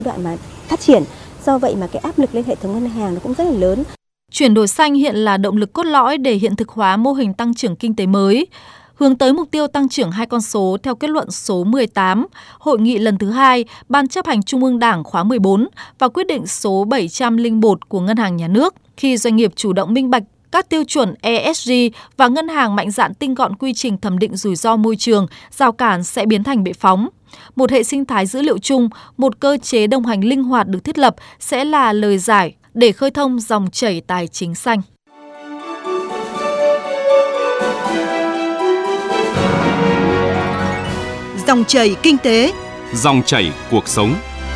đoạn mà phát triển. Do vậy mà cái áp lực lên hệ thống ngân hàng nó cũng rất là lớn. Chuyển đổi xanh hiện là động lực cốt lõi để hiện thực hóa mô hình tăng trưởng kinh tế mới. Hướng tới mục tiêu tăng trưởng 2 con số theo kết luận số 18, Hội nghị lần thứ 2, Ban chấp hành Trung ương Đảng khóa 14 và quyết định số 701 của Ngân hàng Nhà nước. Khi doanh nghiệp chủ động minh bạch các tiêu chuẩn ESG và ngân hàng mạnh dạn tinh gọn quy trình thẩm định rủi ro môi trường, rào cản sẽ biến thành bệ phóng. Một hệ sinh thái dữ liệu chung, một cơ chế đồng hành linh hoạt được thiết lập sẽ là lời giải để khơi thông dòng chảy tài chính xanh. Dòng chảy kinh tế, dòng chảy cuộc sống.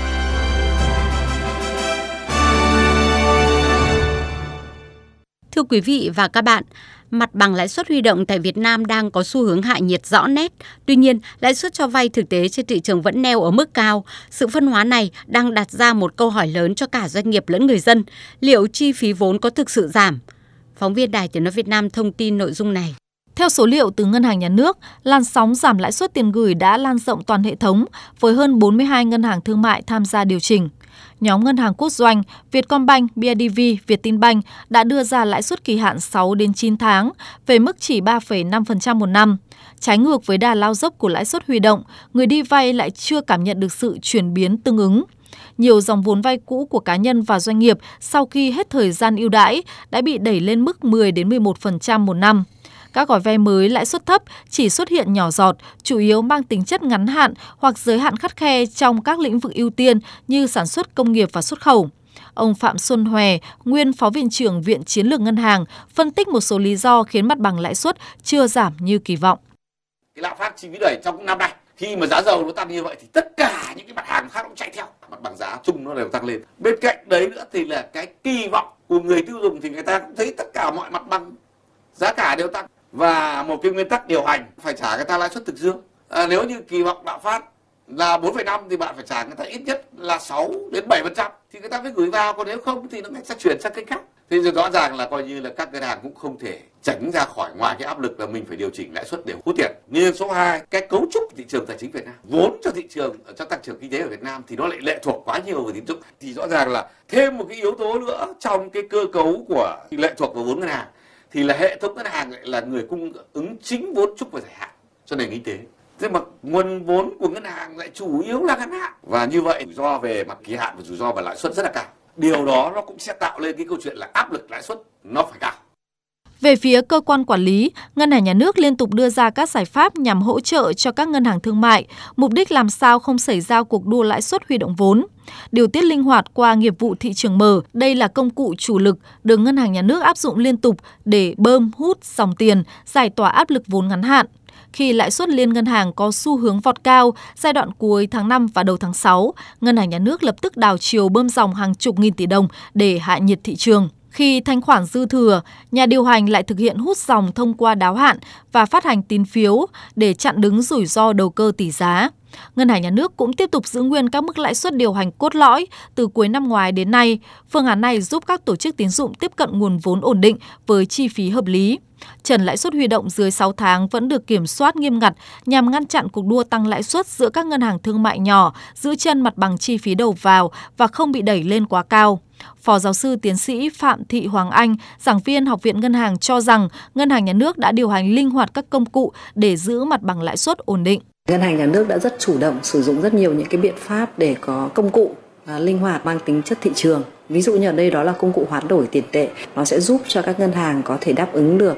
Thưa quý vị và các bạn, mặt bằng lãi suất huy động tại Việt Nam đang có xu hướng hạ nhiệt rõ nét. Tuy nhiên, lãi suất cho vay thực tế trên thị trường vẫn neo ở mức cao. Sự phân hóa này đang đặt ra một câu hỏi lớn cho cả doanh nghiệp lẫn người dân. Liệu chi phí vốn có thực sự giảm? Phóng viên Đài Tiếng nói Việt Nam thông tin nội dung này. Theo số liệu từ Ngân hàng Nhà nước, làn sóng giảm lãi suất tiền gửi đã lan rộng toàn hệ thống với hơn 42 ngân hàng thương mại tham gia điều chỉnh. Nhóm ngân hàng quốc doanh Vietcombank, BIDV, Vietinbank đã đưa ra lãi suất kỳ hạn 6 đến 9 tháng về mức chỉ 3,5% một năm. Trái ngược với đà lao dốc của lãi suất huy động, người đi vay lại chưa cảm nhận được sự chuyển biến tương ứng. Nhiều dòng vốn vay cũ của cá nhân và doanh nghiệp sau khi hết thời gian ưu đãi đã bị đẩy lên mức 10 đến 11% một năm. Các gói vay mới lãi suất thấp chỉ xuất hiện nhỏ giọt, chủ yếu mang tính chất ngắn hạn hoặc giới hạn khắt khe trong các lĩnh vực ưu tiên như sản xuất công nghiệp và xuất khẩu. Ông Phạm Xuân Hòe, nguyên Phó Viện trưởng Viện Chiến lược Ngân hàng, phân tích một số lý do khiến mặt bằng lãi suất chưa giảm như kỳ vọng. Cái lạm phát chi phí đẩy trong năm nay, khi mà giá dầu nó tăng như vậy thì tất cả những cái mặt hàng khác cũng chạy theo, mặt bằng giá chung nó đều tăng lên. Bên cạnh đấy nữa thì là cái kỳ vọng của người tiêu dùng thì người ta cũng thấy tất cả mọi mặt bằng giá cả đều tăng. Và một cái nguyên tắc điều hành phải trả người ta lãi suất thực dương. Nếu như kỳ vọng lạm phát là 4,5 thì bạn phải trả người ta ít nhất là 6 đến 7% thì người ta mới gửi vào, còn nếu không thì nó sẽ chuyển sang kênh khác. Thế rồi rõ ràng là coi như là các ngân hàng cũng không thể tránh ra khỏi ngoài cái áp lực là mình phải điều chỉnh lãi suất để hút tiền. Nhưng số 2, cái cấu trúc thị trường tài chính Việt Nam, vốn cho thị trường cho tăng trưởng kinh tế ở Việt Nam thì nó lại lệ thuộc quá nhiều vào tín dụng. Thì rõ ràng là thêm một cái yếu tố nữa trong cái cơ cấu của lệ thuộc vào vốn ngân hàng thì là hệ thống ngân hàng lại là người cung ứng chính vốn chung và dài hạn cho nền kinh tế. Thế mà nguồn vốn của ngân hàng lại chủ yếu là ngắn hạn, và như vậy rủi ro về mặt kỳ hạn và rủi ro về lãi suất rất là cao. Điều đó nó cũng sẽ tạo lên cái câu chuyện là áp lực lãi suất nó phải cao. Về phía cơ quan quản lý, Ngân hàng Nhà nước liên tục đưa ra các giải pháp nhằm hỗ trợ cho các ngân hàng thương mại, mục đích làm sao không xảy ra cuộc đua lãi suất huy động vốn. Điều tiết linh hoạt qua nghiệp vụ thị trường mở, đây là công cụ chủ lực được Ngân hàng Nhà nước áp dụng liên tục để bơm hút dòng tiền, giải tỏa áp lực vốn ngắn hạn. Khi lãi suất liên ngân hàng có xu hướng vọt cao, giai đoạn cuối tháng 5 và đầu tháng 6, Ngân hàng Nhà nước lập tức đảo chiều bơm dòng hàng chục nghìn tỷ đồng để hạ nhiệt thị trường. Khi thanh khoản dư thừa, nhà điều hành lại thực hiện hút dòng thông qua đáo hạn và phát hành tín phiếu để chặn đứng rủi ro đầu cơ tỷ giá. Ngân hàng Nhà nước cũng tiếp tục giữ nguyên các mức lãi suất điều hành cốt lõi từ cuối năm ngoái đến nay. Phương án này giúp các tổ chức tín dụng tiếp cận nguồn vốn ổn định với chi phí hợp lý. Trần lãi suất huy động dưới 6 tháng vẫn được kiểm soát nghiêm ngặt nhằm ngăn chặn cuộc đua tăng lãi suất giữa các ngân hàng thương mại nhỏ, giữ chân mặt bằng chi phí đầu vào và không bị đẩy lên quá cao. Phó giáo sư tiến sĩ Phạm Thị Hoàng Anh, giảng viên Học viện Ngân hàng cho rằng Ngân hàng Nhà nước đã điều hành linh hoạt các công cụ để giữ mặt bằng lãi suất ổn định. Ngân hàng Nhà nước đã rất chủ động sử dụng rất nhiều những cái biện pháp để có công cụ linh hoạt mang tính chất thị trường. Ví dụ như ở đây đó là công cụ hoán đổi tiền tệ. Nó sẽ giúp cho các ngân hàng có thể đáp ứng được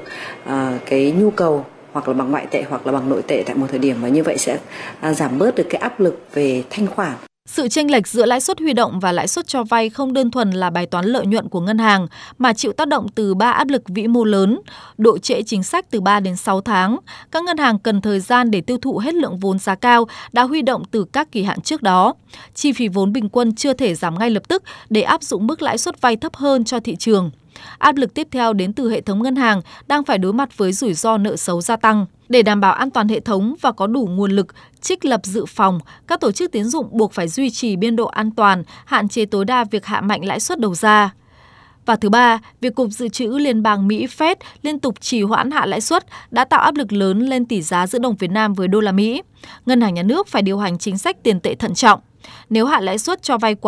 cái nhu cầu hoặc là bằng ngoại tệ hoặc là bằng nội tệ tại một thời điểm, và như vậy sẽ giảm bớt được cái áp lực về thanh khoản. Sự chênh lệch giữa lãi suất huy động và lãi suất cho vay không đơn thuần là bài toán lợi nhuận của ngân hàng mà chịu tác động từ 3 áp lực vĩ mô lớn, độ trễ chính sách từ 3 đến 6 tháng. Các ngân hàng cần thời gian để tiêu thụ hết lượng vốn giá cao đã huy động từ các kỳ hạn trước đó. Chi phí vốn bình quân chưa thể giảm ngay lập tức để áp dụng mức lãi suất vay thấp hơn cho thị trường. Áp lực tiếp theo đến từ hệ thống ngân hàng đang phải đối mặt với rủi ro nợ xấu gia tăng. Để đảm bảo an toàn hệ thống và có đủ nguồn lực trích lập dự phòng, các tổ chức tín dụng buộc phải duy trì biên độ an toàn, hạn chế tối đa việc hạ mạnh lãi suất đầu ra. Và thứ ba, việc Cục Dự trữ Liên bang Mỹ Fed liên tục trì hoãn hạ lãi suất đã tạo áp lực lớn lên tỷ giá giữa đồng Việt Nam với đô la Mỹ. Ngân hàng Nhà nước phải điều hành chính sách tiền tệ thận trọng. Nếu hạ lãi suất cho vay quá